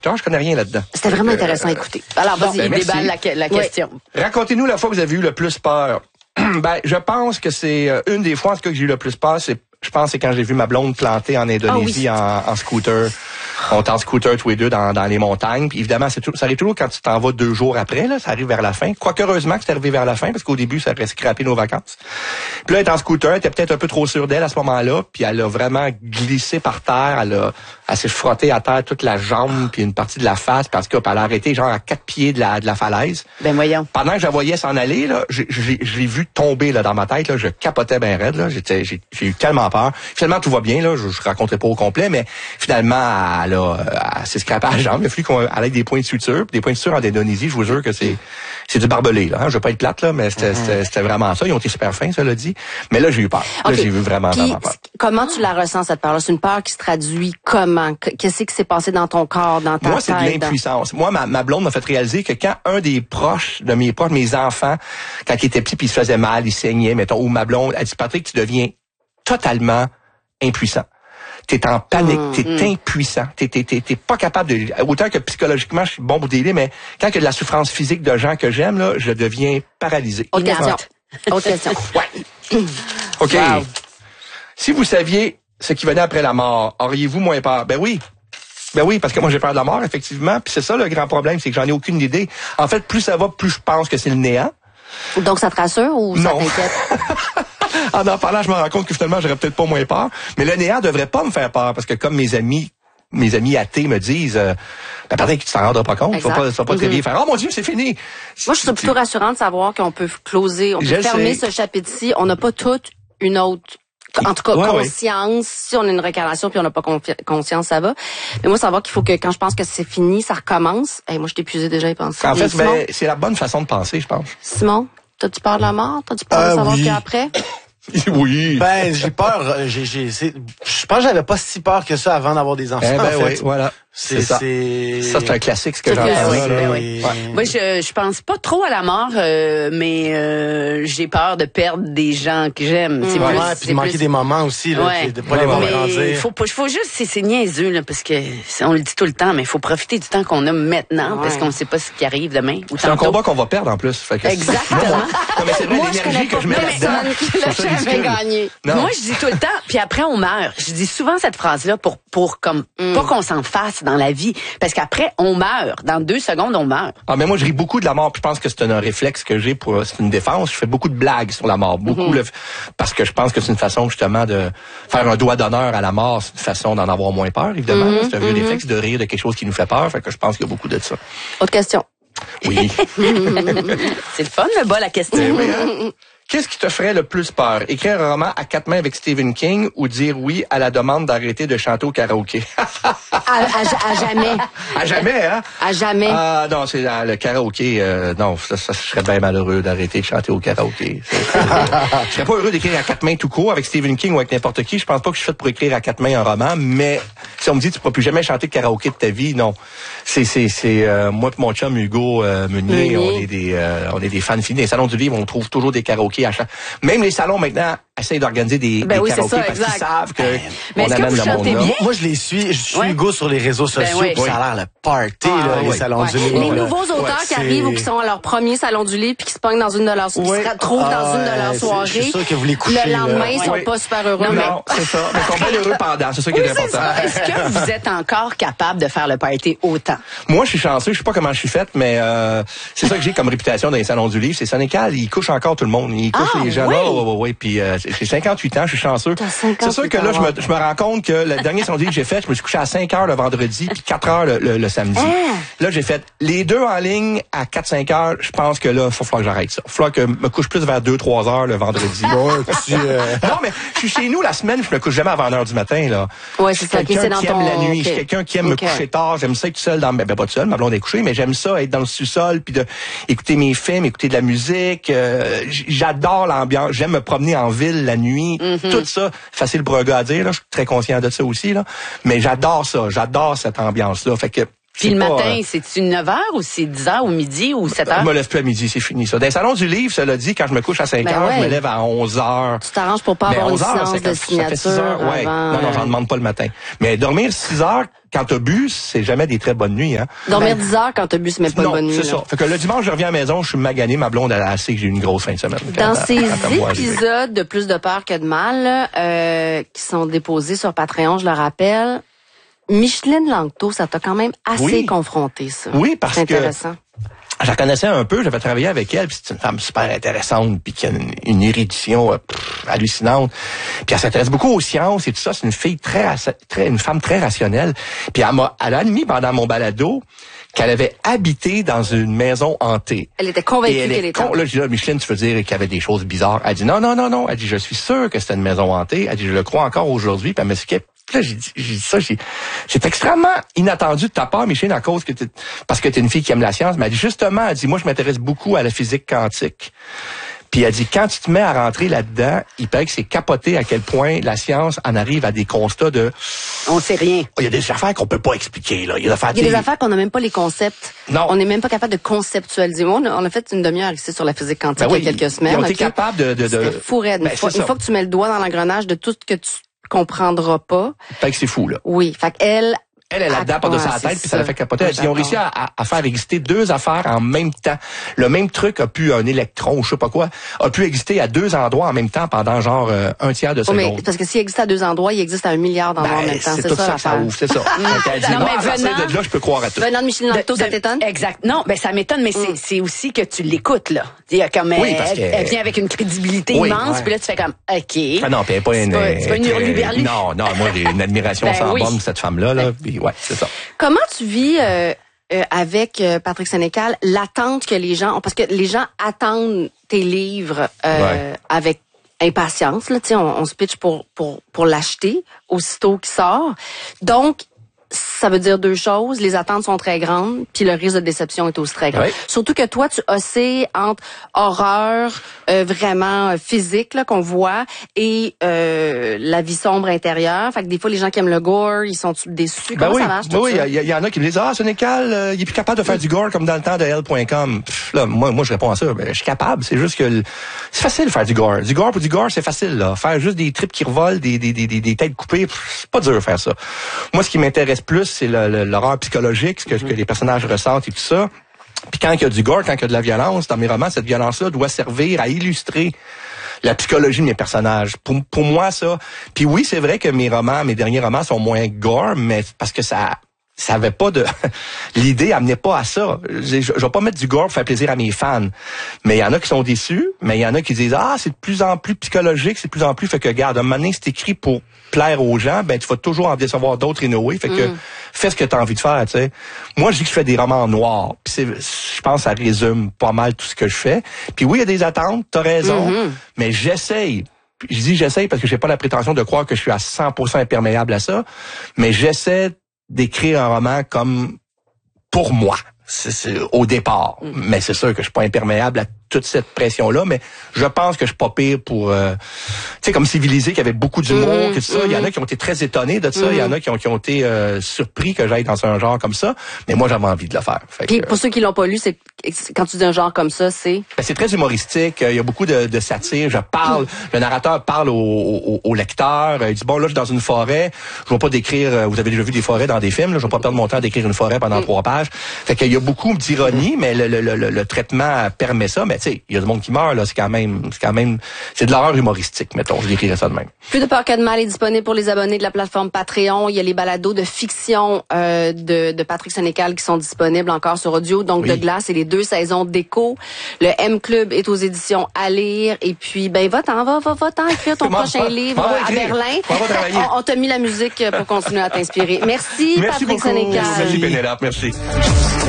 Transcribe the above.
Je connais rien là-dedans. C'était vraiment intéressant à écouter. Alors, vas-y, déballe la question. Racontez-nous la fois que vous avez eu le plus peur. Je pense que c'est une des fois en tout cas que j'ai eu le plus peur, je pense c'est quand j'ai vu ma blonde planter en Indonésie en scooter. On est en scooter tous les deux dans les montagnes. Puis évidemment, ça arrive toujours quand tu t'en vas 2 jours après. Là, ça arrive vers la fin. Quoique heureusement que c'est arrivé vers la fin, parce qu'au début, ça aurait scrappé nos vacances. Puis là, elle est en scooter, elle était peut-être un peu trop sûre d'elle à ce moment-là. Puis elle a vraiment glissé par terre. Elle s'est frottée à terre toute la jambe puis une partie de la face. Parce qu'elle a arrêté genre à 4 pieds de la falaise. Ben voyons. Pendant que je la voyais s'en aller, là, je l'ai vu tomber là dans ma tête. Là, je capotais bien raide. Là, j'ai eu tellement peur. Finalement, tout va bien. Là, je raconterai pas au complet, mais finalement, elle s'est scrapée à la jambe. Il a fallu qu'on aille avec des points de suture. Des points de suture en Indonésie, je vous jure que c'est du barbelé. Là, hein. Je veux pas être plate là, mais c'était vraiment ça. Ils ont été super fins, ça l'a dit. Mais là, j'ai eu peur. Là, j'ai eu vraiment peur. Comment tu la ressens cette peur-là? C'est une peur qui se traduit comment? Qu'est-ce qui s'est passé dans ton corps, dans ta tête? Moi, c'est de l'impuissance. Moi, ma blonde m'a fait réaliser que quand un des proches de mes enfants, quand il était petit puis il se faisait mal, il saignait, mettons, ou ma blonde, elle dit, Patrick, tu deviens totalement impuissant. T'es en panique, t'es impuissant, t'es pas capable de... Autant que psychologiquement, je suis bon pour t'aider, mais quand il y a de la souffrance physique de gens que j'aime, là, je deviens paralysé. Autre question. Autre question. Ouais. OK. Wow. Si vous saviez ce qui venait après la mort, auriez-vous moins peur? Ben oui, parce que moi, j'ai peur de la mort, effectivement. Puis c'est ça, le grand problème, c'est que j'en ai aucune idée. En fait, plus ça va, plus je pense que c'est le néant. Donc, ça te rassure ou ça t'inquiète? En parlant, je me rends compte que finalement, j'aurais peut-être pas moins peur. Mais le néant devrait pas me faire peur parce que comme mes amis athées me disent, Patrick, tu t'en rendras pas compte, tu vas pas très bien faire. Oh mon Dieu, c'est fini. Moi, je suis plutôt rassurante de savoir qu'on peut closer, on peut fermer ce chapitre-ci. On n'a pas toute une autre, en tout cas, conscience. Si on a une réincarnation puis on n'a pas conscience, ça va. Mais moi, savoir qu'il faut que quand je pense que c'est fini, ça recommence. Moi, je t'ai épuisé déjà à y penser. En fait, c'est la bonne façon de penser, je pense. Simon, t'as-tu peur de la mort? T'as-tu peur de savoir qu'après? Oui. J'ai peur. Je pense que j'avais pas si peur que ça avant d'avoir des enfants. En fait. Oui, voilà. Ça, c'est un classique, ce que j'entends là. Oui. Moi, je pense pas trop à la mort, mais j'ai peur de perdre des gens que j'aime. C'est plus, puis de manquer des moments aussi, là, de pas les voir grandir. Faut juste, c'est niaiseux, là, parce que on le dit tout le temps, mais il faut profiter du temps qu'on a maintenant, parce qu'on ne sait pas ce qui arrive demain. C'est un combat qu'on va perdre en plus. Fait que exactement. Mais c'est vrai, l'énergie que je mets là-dedans. Moi, je dis tout le temps, puis après on meurt. Je dis souvent cette phrase-là pour pas qu'on s'en fasse dans la vie, parce qu'après on meurt. Dans 2 secondes, on meurt. Ah, mais moi je ris beaucoup de la mort, puis je pense que c'est un réflexe que j'ai c'est une défense. Je fais beaucoup de blagues sur la mort, parce que je pense que c'est une façon justement de faire un doigt d'honneur à la mort, c'est une façon d'en avoir moins peur, évidemment. C'est un vieux réflexe de rire de quelque chose qui nous fait peur, fait que je pense qu'il y a beaucoup de ça. Autre question. Oui. C'est le fun, le bas, la question. Oui, hein? Qu'est-ce qui te ferait le plus peur? Écrire un roman à 4 mains avec Stephen King ou dire oui à la demande d'arrêter de chanter au karaoké? À jamais. À jamais, hein? À jamais. Ah, non, c'est le karaoké. Non, ça, je serais bien malheureux d'arrêter de chanter au karaoké. Je serais pas heureux d'écrire à 4 mains tout court avec Stephen King ou avec n'importe qui. Je pense pas que je suis fait pour écrire à 4 mains un roman, mais si on me dit tu pourras plus jamais chanter de karaoké de ta vie, non. C'est moi et mon chum Hugo Meunier, on est des fans finis. Les salons du livre, on trouve toujours des karaokés à chaque... Même les salons maintenant essayent d'organiser des karaokés parce qu'ils savent que mais est-ce que vous chantez bien? Moi, je suis Hugo sur les réseaux sociaux, puis ça a l'air le party, les salons du livre. Les nouveaux auteurs qui arrivent ou qui sont à leur premier salon du livre puis qui se pognent dans une de leurs qui se retrouvent dans une de leurs soirées. Je suis sûr que vous les couchez. Le lendemain, ils sont pas super heureux. Non, c'est ça. Mais ils sont bien heureux pendant. C'est ça qui est important. Est-ce que vous êtes encore capable de faire le party autant? Moi, je suis chanceux. Je sais pas comment je suis faite, mais c'est ça que j'ai comme réputation dans les salons du livre. C'est Sénécal. Ils couchent encore tout le monde. Ils couchent les gens là. Oui. Puis j'ai 58 ans. Je suis chanceux. C'est sûr que là, je me rends compte que le dernier salon du livre que j'ai fait, je me suis couché à 5 heures le vendredi puis 4 heures le samedi. Là, j'ai fait les deux en ligne à 4-5 heures. Je pense que là, il faut falloir que j'arrête ça. Il faut falloir que je me couche plus vers 2-3 heures le vendredi. Non, mais je suis chez nous la semaine, je me couche jamais avant 1h du matin, là. Ouais, c'est ça. Quelqu'un qui aime la nuit. Je suis quelqu'un qui aime me coucher tard. J'aime ça être seul dans, pas tout seul, ma blonde est couchée, mais j'aime ça être dans le sous-sol puis de écouter mes films, écouter de la musique. J'adore l'ambiance. J'aime me promener en ville la nuit. Tout ça, facile pour un gars à dire, là. Je suis très conscient de ça aussi, là. Mais j'adore ça. J'adore cette ambiance-là. Fait que, Puis le matin, c'est-tu 9h ou c'est 10h ou midi ou 7h? Je me lève plus à midi, c'est fini ça. Dans le salon du livre, cela dit, quand je me couche à 5h, je me lève à 11h. Tu t'arranges pour pas avoir une séance de signature. Ça fait 6 heures, ouais. Non, j'en demande pas le matin. Mais dormir 6 heures quand t'as bu, c'est jamais des très bonnes nuits, hein. Dormir 10 heures quand t'as bu, c'est même pas une bonne nuit. C'est ça. Fait que le dimanche, je reviens à la maison, je suis magané, ma blonde, elle a assez que j'ai eu une grosse fin de semaine. Dans ces épisodes de Plus de peur que de mal, qui sont déposés sur Patreon, je le rappelle, Micheline Langto, ça t'a quand même assez confronté, ça. Oui, parce que intéressant. Je la connaissais un peu, j'avais travaillé avec elle, puis c'est une femme super intéressante, puis qui a une érudition hallucinante. Puis elle s'intéresse beaucoup aux sciences et tout ça. C'est une fille une femme très rationnelle. Puis elle a admis pendant mon balado qu'elle avait habité dans une maison hantée. Elle était convaincue qu'elle était hantée. Là, je dis, Micheline, tu veux dire qu'il y avait des choses bizarres? Elle dit, non. Elle dit, je suis sûre que c'était une maison hantée. Elle dit, je le crois encore aujourd'hui. Puis elle m'expliquait. Là, j'ai dit ça, c'est extrêmement inattendu de ta part, Micheline, parce que t'es une fille qui aime la science. Mais elle dit, justement, moi, je m'intéresse beaucoup à la physique quantique. Puis elle dit, quand tu te mets à rentrer là-dedans, il paraît que c'est capoté à quel point la science en arrive à des constats de... On sait rien. Il y a des affaires qu'on peut pas expliquer, là. Il y a des affaires qu'on n'a même pas les concepts. Non. On n'est même pas capable de conceptualiser. On a fait une demi-heure ici sur la physique quantique il y a quelques semaines. Ils ont été capables de... C'était fou raide. Une fois que tu mets le doigt dans l'engrenage de tout ce que tu comprendras pas. Fait que c'est fou, là. Oui. Fait qu'elle... Elle a dedans par-dessus sa tête, puis ça l'a fait capoter. Ils ont réussi à faire exister deux affaires en même temps. Le même truc un électron, ou je sais pas quoi, a pu exister à deux endroits en même temps pendant genre un tiers de seconde. Mais parce que s'il existe à deux endroits, il existe à 1 milliard d'endroits en même temps. C'est tout ça que ça ouvre, c'est ça. Elle dit, à partir de là, je peux croire à tout. Venant de Micheline Langto, ça t'étonne? Exact. Non, ben ça m'étonne, mais c'est aussi que tu l'écoutes, là. Il y a comme, elle vient avec une crédibilité immense, puis là, tu fais comme, OK. Ah non, puis elle est pas une... C'est pas une hurluberlu. Non, moi, j'ai une admiration sans borne pour cette femme-là, là. Puis ouais, c'est ça. Comment tu vis avec Patrick Sénécal l'attente que les gens ont, parce que les gens attendent tes livres avec impatience, là, tu sais, on se pitch pour l'acheter aussitôt qu'il sort. Donc ça veut dire deux choses, les attentes sont très grandes, puis le risque de déception est aussi très grand. Oui. Surtout que toi, tu oscilles entre horreur vraiment physique là qu'on voit et la vie sombre intérieure. Fait que des fois, les gens qui aiment le gore, ils sont déçus. Comment ça marche? Oui, il y en a qui me disent Sénécal, il est plus capable de faire du gore comme dans le temps de L.com. Là, moi, je réponds à ça. Je suis capable. C'est juste que c'est facile de faire du gore. Du gore pour du gore, c'est facile. Là. Faire juste des tripes qui revolent, des têtes coupées, c'est pas dur de faire ça. Moi, ce qui m'intéresse plus, c'est l'horreur psychologique, ce que les personnages ressentent et tout ça. Puis quand il y a du gore, quand il y a de la violence, dans mes romans, cette violence-là doit servir à illustrer la psychologie de mes personnages. Pour moi, ça... Puis oui, c'est vrai que mes derniers romans sont moins gore, mais parce que ça avait pas de... L'idée amenait pas à ça. Je vais pas mettre du gore pour faire plaisir à mes fans. Mais il y en a qui sont déçus, mais il y en a qui disent c'est de plus en plus psychologique, c'est de plus en plus... Fait que, regarde, un moment donné, c'est écrit pour plaire aux gens, ben tu vas toujours en décevoir d'autres inouïs. Fait que fais ce que tu as envie de faire, tu sais. Moi, je dis que je fais des romans noirs. Puis je pense que ça résume pas mal tout ce que je fais. Puis oui, il y a des attentes, t'as raison, mais j'essaye. Je dis j'essaye parce que j'ai pas la prétention de croire que je suis à 100% imperméable à ça, mais j'essaie d'écrire un roman comme pour moi. C'est au départ. Mais c'est sûr que je suis pas imperméable à toute cette pression-là, mais je pense que je suis pas pire pour... tu sais, comme Civilisé, qui avait beaucoup d'humour, tout ça. Il y en a qui ont été très étonnés de ça. Il y en a qui ont été surpris que j'aille dans un genre comme ça. Mais moi, j'avais envie de le faire. Puis pour ceux qui l'ont pas lu, c'est quand tu dis un genre comme ça, c'est... Ben, c'est très humoristique. Il y a beaucoup de satire. Le narrateur parle au lecteur. Il dit, bon, là, je suis dans une forêt. Je vais pas décrire... vous avez déjà vu des forêts dans des films. Là, je vais pas perdre mon temps à décrire une forêt pendant 3 pages. Fait qu'il y a beaucoup d'ironie, mais le traitement permet ça. Mais tu sais, il y a du monde qui meurt, là. C'est quand même, c'est de l'horreur humoristique, mettons. Je décrirais ça de même. Plus de peur que de mal est disponible pour les abonnés de la plateforme Patreon. Il y a les balados de fiction de Patrick Sénécal qui sont disponibles encore sur audio. Donc, De Glace et les 2 saisons d'Écho. Le M Club est aux éditions à lire. Et puis, ben, va-t'en, écrire ton prochain livre à Berlin. On t'a mis la musique pour continuer à t'inspirer. Merci Patrick Sénécal. Merci Pénélope, merci.